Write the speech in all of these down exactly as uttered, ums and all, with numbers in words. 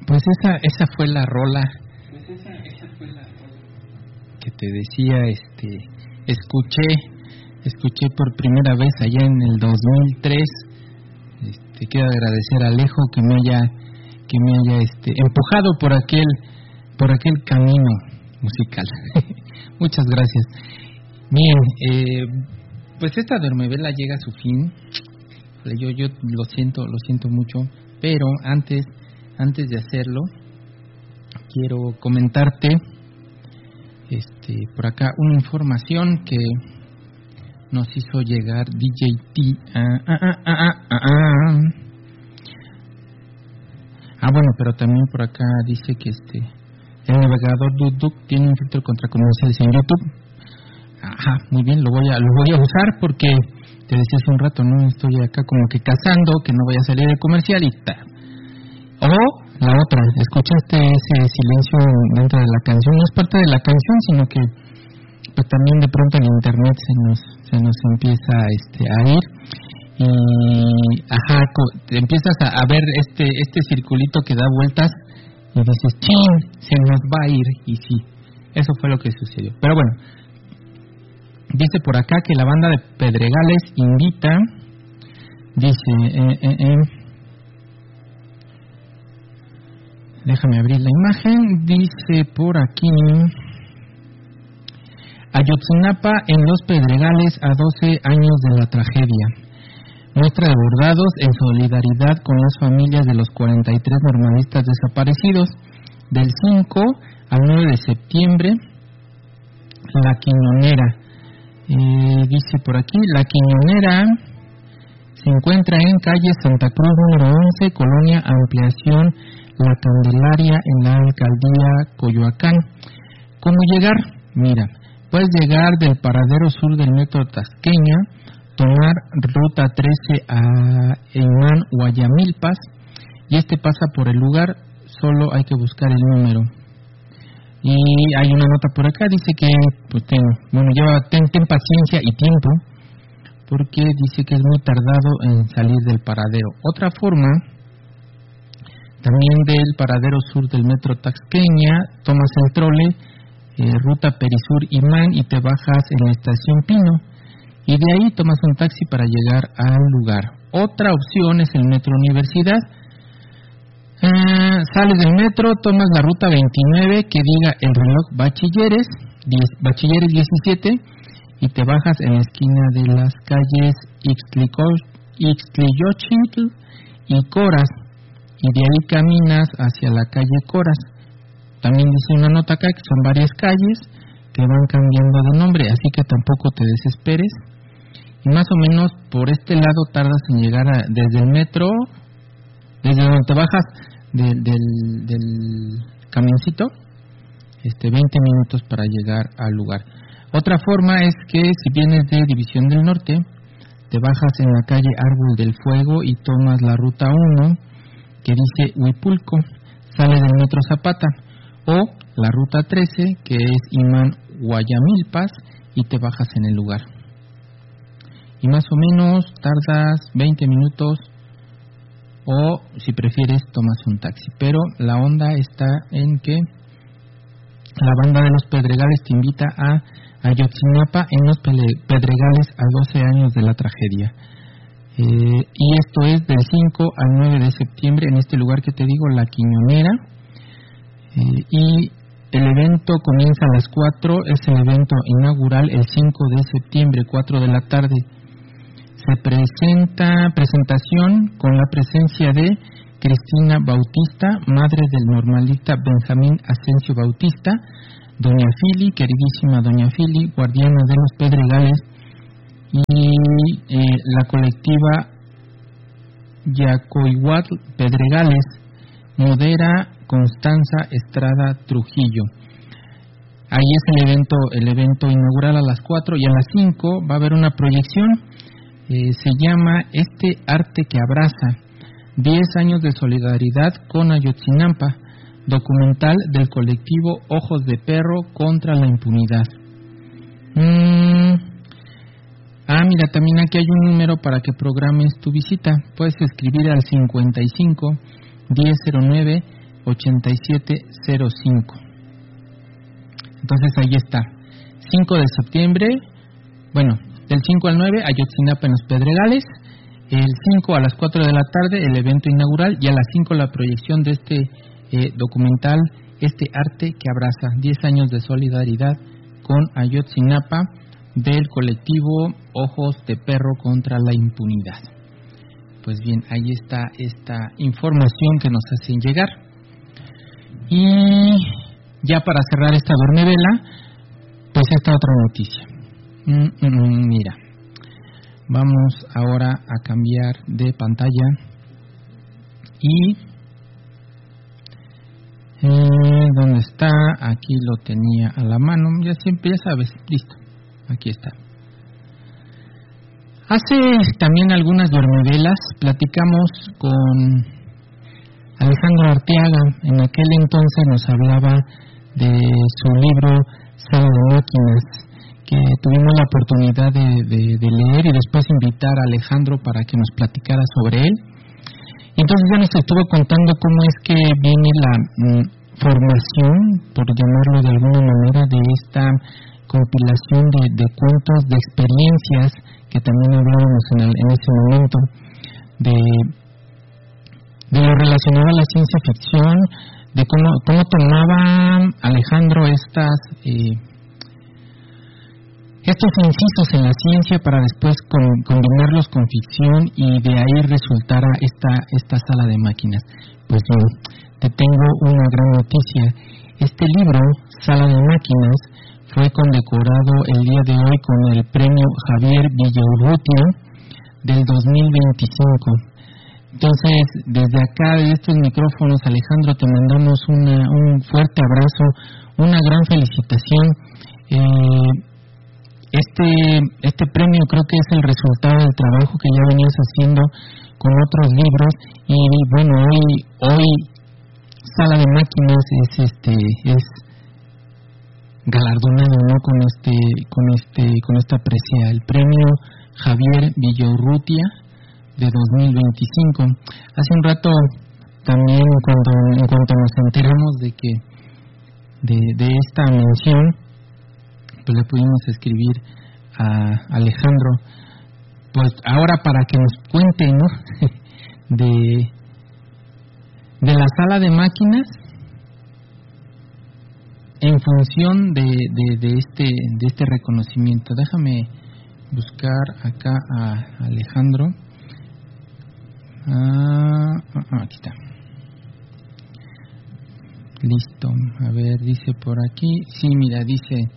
Pues esa esa fue la rola. Pues esa esa fue la rola que te decía, este, escuché escuché por primera vez allá en el dos mil tres. Este, quiero agradecer a Alejo que me haya que me haya este empujado por aquel por aquel camino musical. Muchas gracias. Bien, eh, pues esta duermevela llega a su fin. Yo yo lo siento, lo siento mucho, pero antes antes de hacerlo quiero comentarte este por acá una información que nos hizo llegar D J T. Ah, ah, ah, ah, ah, ah. ah bueno, pero también por acá dice que este el navegador DuckDuck tiene un filtro contra comerciales en YouTube. Ajá, muy bien, lo voy a lo voy a usar porque te decía hace un rato, no estoy acá como que cazando que no vaya a salir el comercial y tal. O la otra, escuchaste ese silencio dentro de la canción, no es parte de la canción, sino que pues también de pronto en internet se nos se nos empieza este a ir y ajá, te empiezas a, a ver este este circulito que da vueltas y dices, chin, se nos va a ir, y sí, eso fue lo que sucedió. Pero bueno, dice por acá que la banda de Pedregales invita, dice, eh, eh, eh, déjame abrir la imagen, dice por aquí, Ayotzinapa en Los Pedregales a doce años de la tragedia. Muestra de bordados en solidaridad con las familias de los cuarenta y tres normalistas desaparecidos. Del cinco al nueve de septiembre, La Quiñonera. Eh, dice por aquí, La Quiñonera se encuentra en calle Santa Cruz número once, Colonia Ampliación La Candelaria, en la alcaldía Coyoacán. ¿Cómo llegar? Mira, puedes llegar del paradero sur del metro Tasqueña, tomar ruta trece a Imán Guayamilpas, y este pasa por el lugar, solo hay que buscar el número. Y hay una nota por acá, dice que, pues ten, bueno, lleva, ten, ten paciencia y tiempo, porque dice que es muy tardado en salir del paradero. Otra forma, también del paradero sur del metro Tasqueña, tomas el trole, eh, ruta Perisur Imán, y te bajas en la estación Pino, y de ahí tomas un taxi para llegar al lugar. Otra opción es el metro Universidad. Uh, sales del metro, tomas la ruta veintinueve que diga el reloj Bachilleres, diez, Bachilleres diecisiete, y te bajas en la esquina de las calles Ixtliyochitl y Coras, y de ahí caminas hacia la calle Coras. También dice una nota acá que son varias calles que van cambiando de nombre, así que tampoco te desesperes. Y más o menos por este lado tardas en llegar a, desde el metro, desde donde te bajas de, del, del camioncito, este, veinte minutos para llegar al lugar. Otra forma es que si vienes de División del Norte, te bajas en la calle Árbol del Fuego y tomas la ruta uno que dice Huipulco, sales del metro Zapata, o la ruta trece que es Imán Guayamilpas y te bajas en el lugar. Y más o menos tardas veinte minutos, o si prefieres tomas un taxi. Pero la onda está en que la banda de Los Pedregales te invita a Ayotzinapa en Los Pedregales a doce años de la tragedia. Eh, y esto es del cinco al nueve de septiembre en este lugar que te digo, La Quiñonera. Eh, y el evento comienza a las cuatro, es el evento inaugural el cinco de septiembre, cuatro de la tarde. Se presenta presentación con la presencia de Cristina Bautista, madre del normalista Benjamín Asensio Bautista, Doña Fili, queridísima Doña Fili, guardiana de Los Pedregales, y eh, la colectiva Yacoihuatl Pedregales, modera Constanza Estrada Trujillo. Ahí es el evento, el evento inaugural a las cuatro, y a las cinco va a haber una proyección. Eh, se llama Este Arte que Abraza, diez años de solidaridad con Ayotzinapa, documental del colectivo Ojos de Perro contra la impunidad. Mm. Ah, mira, también aquí hay un número para que programes tu visita. Puedes escribir al cincuenta y cinco, diez cero nueve, ochenta y siete cero cinco. Entonces ahí está, cinco de septiembre, bueno, del cinco al nueve, Ayotzinapa en los Pedregales. El cinco a las cuatro de la tarde, el evento inaugural, y a las cinco la proyección de este eh, documental, este arte que abraza diez años de solidaridad con Ayotzinapa, del colectivo Ojos de Perro contra la Impunidad. Pues bien, ahí está esta información que nos hacen llegar. Y ya para cerrar esta duermevela, pues esta otra noticia. Mm, mm, mira, vamos ahora a cambiar de pantalla y eh, ¿dónde está? Aquí lo tenía a la mano, ya siempre, ya sabes, listo, aquí está. Hace también algunas duermevelas platicamos con Alejandro Arteaga. En aquel entonces nos hablaba de su libro Sala de Máquinas, que tuvimos la oportunidad de, de, de leer y después invitar a Alejandro para que nos platicara sobre él. Y entonces ya nos estuvo contando cómo es que viene la mm, formación, por llamarlo de alguna manera, de esta compilación de, de cuentos, de experiencias, que también hablábamos en, el, en ese momento, de, de lo relacionado a la ciencia ficción, de cómo, cómo tomaba Alejandro estas eh, estos incisos en la ciencia para después con, combinarlos con ficción, y de ahí resultara esta, esta Sala de Máquinas. Pues bien, te tengo una gran noticia. Este libro, Sala de Máquinas, fue condecorado el día de hoy con el premio Javier Villaurrutia del dos mil veinticinco. Entonces, desde acá, de estos micrófonos, Alejandro, te mandamos una, un fuerte abrazo, una gran felicitación. Eh, este, este premio creo que es el resultado del trabajo que ya venías haciendo con otros libros, y bueno, hoy, hoy Sala de Máquinas es este es galardonado, ¿no?, con este con este con esta presea, el premio Javier Villaurrutia de dos mil veinticinco. Hace un rato también, cuando en cuanto nos enteramos de que de, de esta mención, pues le pudimos escribir a Alejandro, pues ahora para que nos cuente, ¿no?, de de la Sala de Máquinas en función de, de, de este de este reconocimiento. Déjame buscar acá a Alejandro. Ah, ah, aquí está. Listo. A ver, dice por aquí. Sí, mira, dice: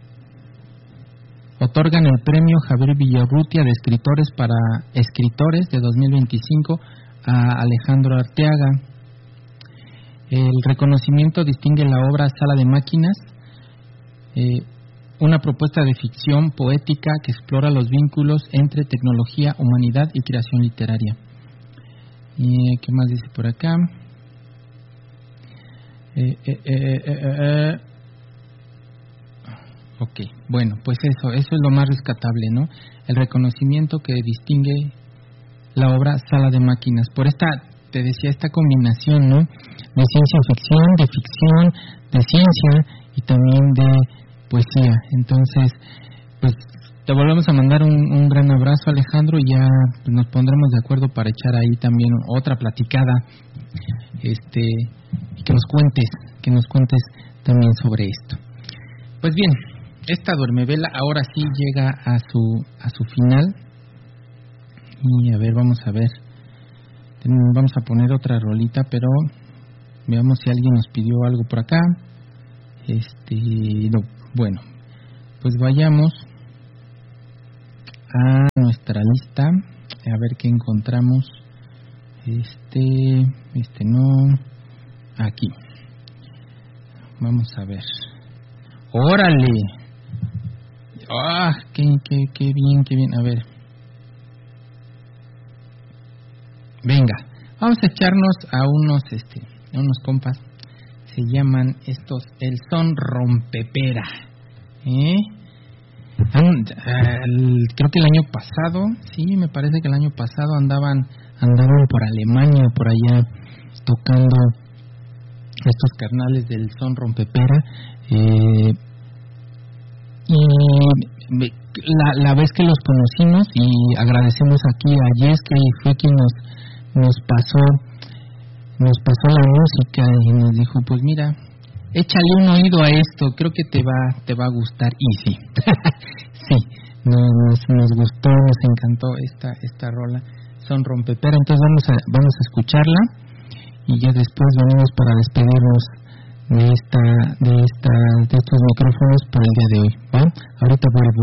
otorgan el premio Javier Villaurrutia de escritores para escritores de dos mil veinticinco a Alejandro Arteaga. El reconocimiento distingue la obra Sala de Máquinas, eh, una propuesta de ficción poética que explora los vínculos entre tecnología, humanidad y creación literaria. ¿Y qué más dice por acá? Eh, eh, eh, eh, eh. Ok, bueno, pues eso, eso es lo más rescatable, ¿no? El reconocimiento que distingue la obra Sala de Máquinas por esta, te decía, esta combinación, ¿no?, de ciencia ficción, de ficción, de ciencia y también de poesía. Entonces, pues te volvemos a mandar un, un gran abrazo, Alejandro, y ya pues, nos pondremos de acuerdo para echar ahí también otra platicada, este, y que nos cuentes, que nos cuentes también sobre esto. Pues bien, esta duermevela ahora sí llega a su a su final, y a ver, vamos a ver, vamos a poner otra rolita, pero veamos si alguien nos pidió algo por acá. Este, no, bueno, pues vayamos a nuestra lista, a ver qué encontramos. Este, este no, aquí. Vamos a ver. ¡Órale! ¡Ah! ¡Qué, qué, qué bien, qué bien! A ver. Venga, vamos a echarnos a unos, este, a unos compas. Se llaman estos El Son Rompepera. ¿Eh? El, creo que el año pasado, sí, me parece que el año pasado andaban, andaban por Alemania, por allá, tocando estos carnales del Son Rompepera, eh, y la, la vez que los conocimos, y agradecemos aquí a Jess, que fue quien nos nos pasó nos pasó la música y nos dijo, pues mira, échale un oído a esto, creo que te va te va a gustar. Y sí, sí, nos, nos gustó, nos encantó esta esta rola, Son Rompepera. Entonces vamos a vamos a escucharla y ya después venimos para despedirnos de esta de esta de estos micrófonos por el día de hoy, ¿va? Ahorita vuelvo.